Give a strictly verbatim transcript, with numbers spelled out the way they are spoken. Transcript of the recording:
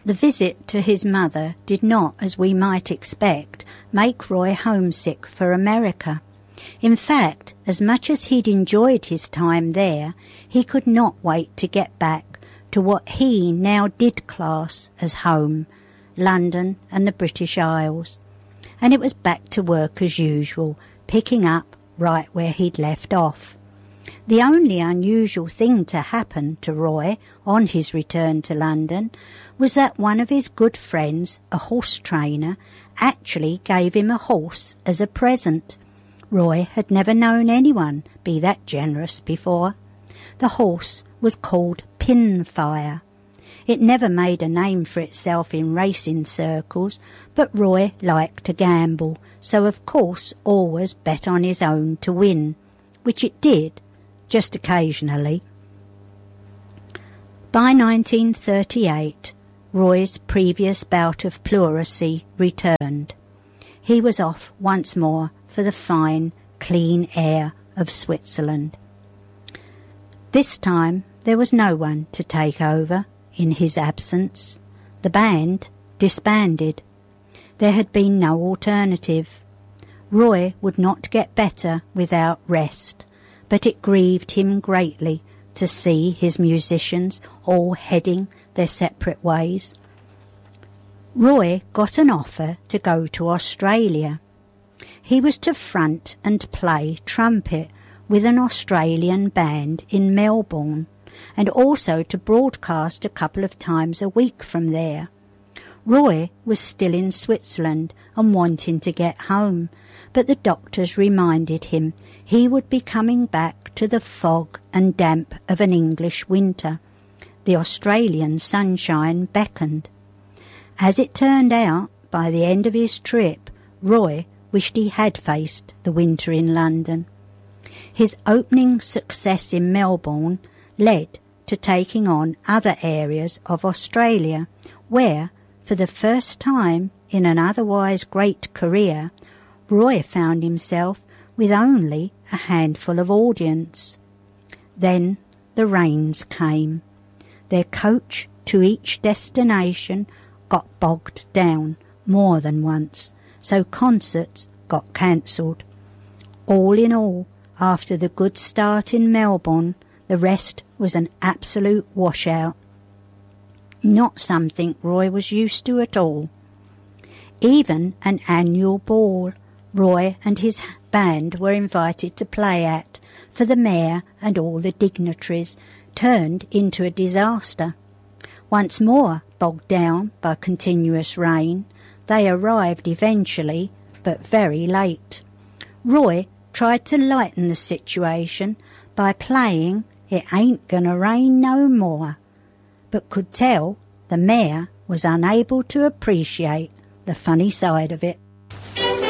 The visit to his mother did not, as we might expect, make Roy homesick for America. In fact, as much as he'd enjoyed his time there, he could not wait to get back to what he now did class as home, London and the British Isles. And it was back to work as usual, picking up right where he'd left off. The only unusual thing to happen to Roy on his return to London was that one of his good friends, a horse trainer, actually gave him a horse as a present. Roy had never known anyone be that generous before. The horse was called Pinfire. It never made a name for itself in racing circles, but Roy liked to gamble, so of course always bet on his own to win, which it did, just occasionally. By nineteen thirty-eight, Roy's previous bout of pleurisy returned. He was off once more for the fine, clean air of Switzerland. This time there was no one to take over in his absence. The band disbanded. There had been no alternative. Roy would not get better without rest, but it grieved him greatly to see his musicians all heading their separate ways. Roy got an offer to go to Australia. He was to front and play trumpet with an Australian band in Melbourne, and also to broadcast a couple of times a week from there. Roy was still in Switzerland and wanting to get home, but the doctors reminded him he would be coming back to the fog and damp of an English winter. The Australian sunshine beckoned. As it turned out, by the end of his trip, Roy wished he had faced the winter in London. His opening success in Melbourne led to taking on other areas of Australia, where, for the first time in an otherwise great career, Roy found himself with only a handful of audience. Then the rains came. Their coach to each destination got bogged down more than once, so concerts got cancelled. All in all, after the good start in Melbourne, the rest was an absolute washout. Not something Roy was used to at all. Even an annual ball Roy and his band were invited to play at, for the mayor and all the dignitaries, turned into a disaster. Once more bogged down by continuous rain, they arrived eventually, but very late. Roy tried to lighten the situation by playing It Ain't Gonna Rain No More, but could tell the mayor was unable to appreciate the funny side of it.